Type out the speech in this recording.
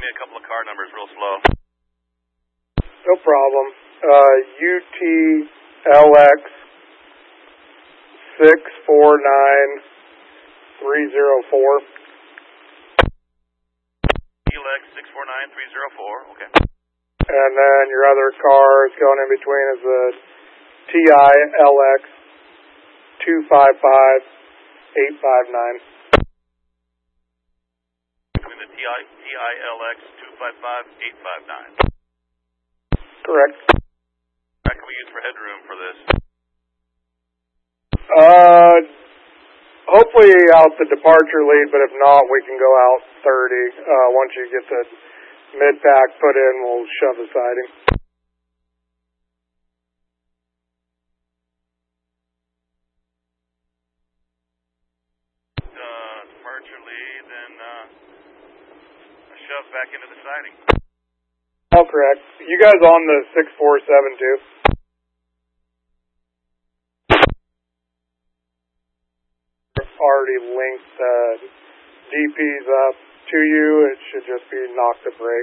a couple of car numbers real slow. No problem. UTLX 649304. UTLX 649304. Okay. And then your other car is going in between is the TILX 255859. Between the TILX 255859. Correct. What can we use for headroom for this? Hopefully out the departure lead, but if not, we can go out 30. Once you get the mid-pack put in, we'll shove the siding. Departure lead, then shove back into the siding. All correct. You guys on the 6472? Already linked DPs up to you. It should just be knock the brake.